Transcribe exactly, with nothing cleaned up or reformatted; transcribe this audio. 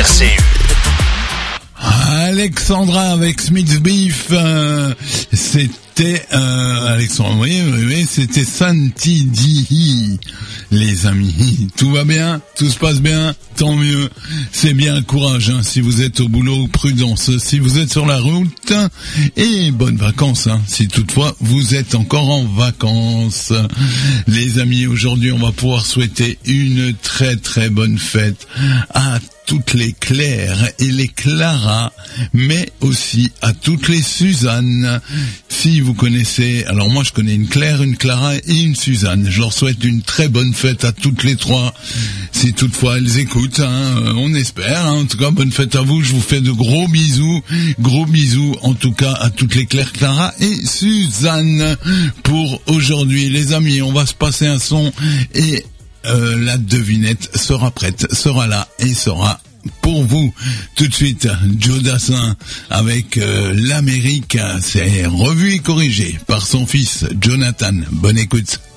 R C U. Alexandra avec Smith's Beef, euh, c'était euh, Alexandra, oui, oui, oui, c'était Santi Di, les amis. Tout va bien, tout se passe bien, tant mieux. C'est bien, courage, hein, si vous êtes au boulot, prudence, si vous êtes sur la route, et bonnes vacances, hein, si toutefois vous êtes encore en vacances. Les amis, aujourd'hui, on va pouvoir souhaiter une très très bonne fête à toutes les Claires et les Clara, mais aussi à toutes les Suzanne. Si vous connaissez, alors moi je connais une Claire, une Clara et une Suzanne. Je leur souhaite une très bonne fête à toutes les trois. Si toutefois elles écoutent, hein, on espère. Hein. En tout cas, bonne fête à vous. Je vous fais de gros bisous, gros bisous en tout cas à toutes les Claire, Clara et Suzanne. Pour aujourd'hui, les amis, on va se passer un son et Euh, la devinette sera prête, sera là et sera pour vous. Tout de suite, Joe Dassin avec euh, l'Amérique, c'est revu et corrigé par son fils Jonathan. Bonne écoute.